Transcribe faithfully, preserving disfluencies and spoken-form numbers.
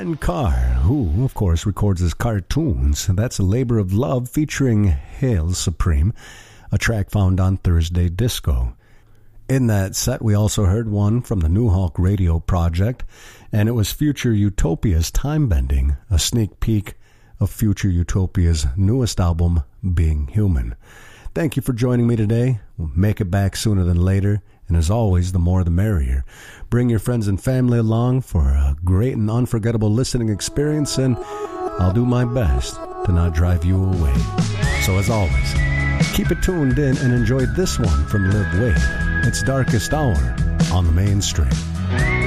Ken Carr, who, of course, records his cartoons. That's A Labor of Love featuring Hail Supreme, a track found on Thursday Disco. In that set, we also heard one from the New Hawk Radio Project, and it was Future Utopia's Time Bending, a sneak peek of Future Utopia's newest album, Being Human. Thank you for joining me today. We'll make it back sooner than later, and as always, the more the merrier. Bring your friends and family along for a great and unforgettable listening experience, and I'll do my best to not drive you away. So as always, keep it tuned in and enjoy this one from Liv Wade. It's Darkest Hour on the Mainstream.